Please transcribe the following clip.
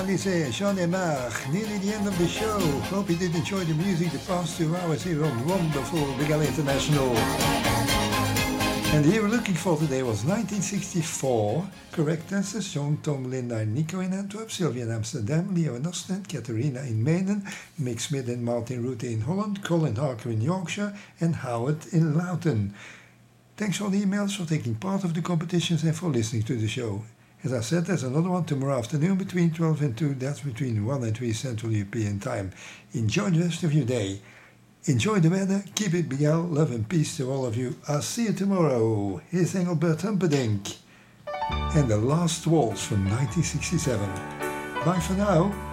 this is Jean Emar, nearly the end of the show. Hope you did enjoy the music the past 2 hours here on wonderful Bigal International. And the year we're looking for today was 1964. Correct answers: John, Tom, Linda and Nico in Antwerp, Sylvia in Amsterdam, Leo in Ostend, Catharina in Menen, Mick Smith and Martin Rutte in Holland, Colin Harker in Yorkshire and Howard in Loughton. Thanks for the emails, for taking part of the competitions and for listening to the show. As I said, there's another one tomorrow afternoon between 12 and 2. That's between 1 and 3 Central European Time. Enjoy the rest of your day. Enjoy the weather. Keep it Bigal. Love and peace to all of you. I'll see you tomorrow. Here's Engelbert Humperdinck and The Last Waltz from 1967. Bye for now.